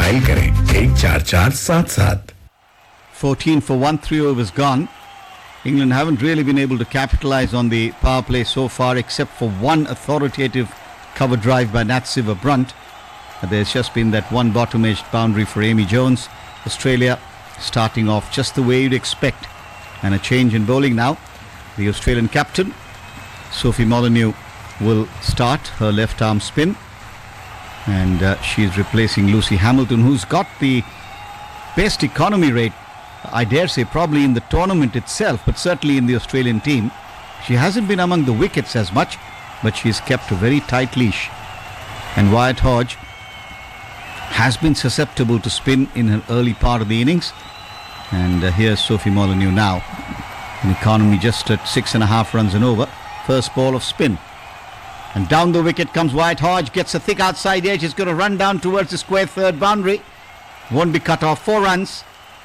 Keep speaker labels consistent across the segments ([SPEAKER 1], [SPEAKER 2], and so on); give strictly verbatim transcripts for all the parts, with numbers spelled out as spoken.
[SPEAKER 1] Dial करें एक चार चार सात सात.
[SPEAKER 2] fourteen for one, three overs gone. England haven't really been able to capitalize on the power play so far, except for one authoritative cover drive by Nat Sciver-Brunt. There's just been that one bottom-edged boundary for Amy Jones. Australia starting off just the way you'd expect. And a change in bowling now. The Australian captain, Sophie Molyneux, will start her left-arm spin. And uh, she's replacing Lucy Hamilton, who's got the best economy rate, I dare say, probably in the tournament itself, but certainly in the Australian team. She hasn't been among the wickets as much, but she's kept a very tight leash. And Wyatt Hodge has been susceptible to spin in her early part of the innings. And uh, here's Sophie Molyneux now. An economy just at six and a half runs and over. First ball of spin. And down the wicket comes Wyatt Hodge, gets a thick outside edge. He's going to run down towards the square third boundary. Won't be cut off. Four runs.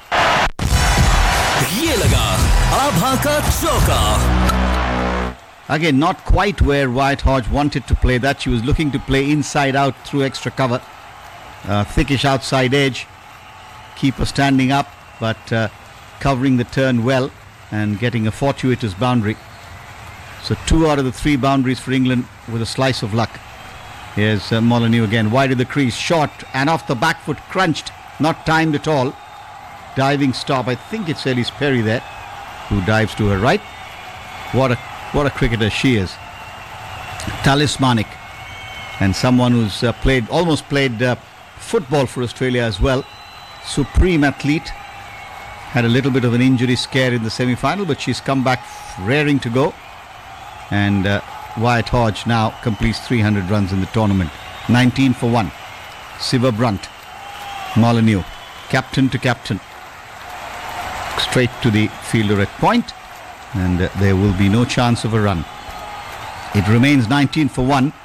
[SPEAKER 3] ये लगा आभा का चौका.
[SPEAKER 2] Again, not quite where Wyatt Hodge wanted to play that. She was looking to play inside out through extra cover. Uh, thickish outside edge. Keeper standing up, but uh, covering the turn well and getting a fortuitous boundary. So two out of the three boundaries for England with a slice of luck. Here's uh, Molyneux again, wide of the crease, short and off the back foot, crunched, not timed at all. Diving stop, I think it's Elise Perry there, who dives to her right. What a what a cricketer she is. Talismanic, and someone who's uh, played, almost played uh, football for Australia as well. Supreme athlete. Had a little bit of an injury scare in the semi-final, but she's come back raring to go. And uh, Wyatt Hodge now completes three hundred runs in the tournament. nineteen for one. Sciver-Brunt, Molyneux, captain to captain. Straight to the fielder at point, and uh, there will be no chance of a run. It remains nineteen for one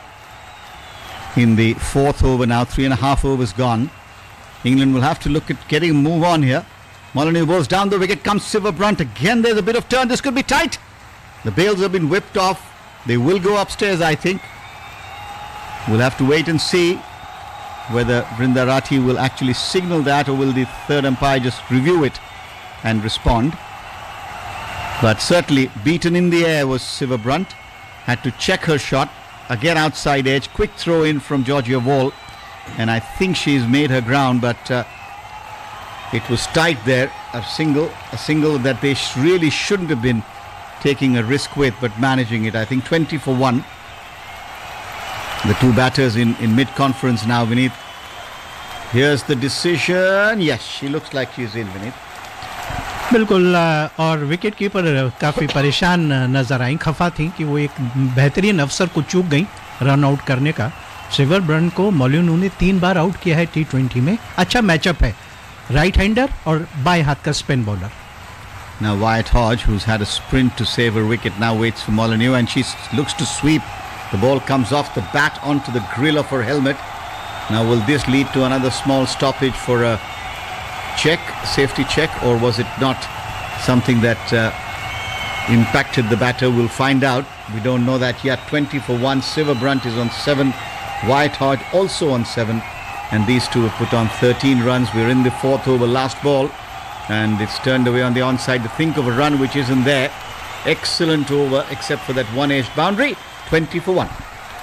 [SPEAKER 2] in the fourth over now. Three and a half overs gone. England will have to look at getting a move on here. Molyneux goes down the wicket, comes Sciver-Brunt again. There's a bit of turn. This could be tight. The bails have been whipped off. They will go upstairs, I think. We'll have to wait and see whether Brinda Rathi will actually signal that, or will the third umpire just review it and respond. But certainly beaten in the air was Sciver-Brunt. Had to check her shot. Again outside edge. Quick throw in from Georgia Wall. And I think she's made her ground, but uh, it was tight there. A single, a single that they sh- really shouldn't have been taking a risk with, but managing it. I think twenty for one. The two batters in, in mid-conference now, Vineet. Here's the decision. Yes, she looks like she's in, Vineet.
[SPEAKER 4] बिल्कुल. और wicket keeper काफ़ी परेशान नज़र आई, खफा थी कि वो एक बेहतरीन अवसर को चूक गई रन आउट करने का. सिल्वरब्रंट को मोलिन्यू ने तीन बार आउट किया है टी ट्वेंटी में. अच्छा मैचअप है, राइट हैंडर और बाएं हाथ का spin bowler.
[SPEAKER 2] Now Wyatt Hodge, who's had a sprint to save her wicket, now waits for Molyneux, and she looks to sweep. The ball comes off the bat onto the grill of her helmet. Now will this lead to another small stoppage for a check, safety check, or was it not something that uh, impacted the batter? We'll find out. We don't know that yet. twenty for one. Sciver-Brunt is on seven. Wyatt Hodge also on seven. And these two have put on thirteen runs. We're in the fourth over, last ball. And it's turned away on the onside to think of a run which isn't there. Excellent over, except for that one-edged boundary. twenty for one.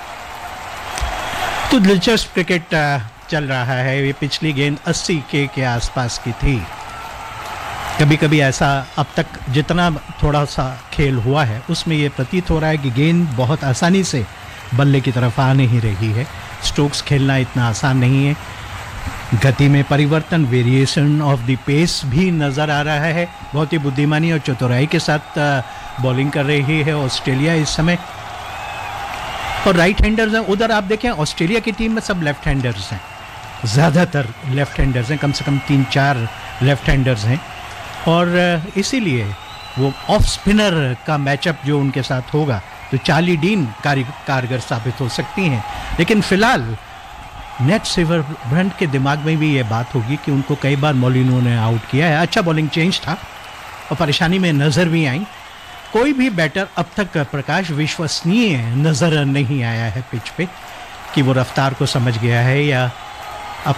[SPEAKER 4] तो दिलचस्प cricket चल रहा है. ये पिछली गेंद अस्सी के के आसपास की थी. कभी कभी ऐसा अब तक जितना थोड़ा सा खेल हुआ है उसमें ये प्रतीत हो रहा है कि गेंद बहुत आसानी से बल्ले की तरफ आ नहीं रही है. स्ट्रोक्स खेलना इतना आसान नहीं है. गति में परिवर्तन, वेरिएशन ऑफ द पेस भी नज़र आ रहा है. बहुत ही बुद्धिमानी और चतुराई के साथ बॉलिंग कर रही है ऑस्ट्रेलिया इस समय. और राइट हैंडर्स हैं उधर. आप देखें ऑस्ट्रेलिया की टीम में सब लेफ्ट हैंडर्स हैं, ज़्यादातर लेफ्ट हैंडर्स हैं, कम से कम तीन चार लेफ्ट हैंडर्स हैं. और इसीलिए वो ऑफ स्पिनर का मैचअप जो उनके साथ होगा तो चार्ली डीन कारगर साबित हो सकती हैं. लेकिन फ़िलहाल नेट सिल्वरब्रंट के दिमाग में भी ये बात होगी कि उनको कई बार मोलिन्यू ने आउट किया है. अच्छा बॉलिंग चेंज था और परेशानी में नज़र भी आई. कोई भी बैटर अब तक प्रकाश विश्वसनीय नज़र नहीं आया है पिच पे कि वो रफ्तार को समझ गया है या